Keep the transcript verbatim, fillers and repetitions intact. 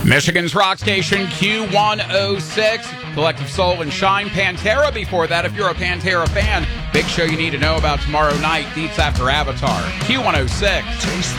Michigan's rock station Q one oh six, Collective Soul and Shine. Pantera before that. If you're a Pantera fan, big show you need to know about tomorrow night, Beats After Avatar. Q one oh six.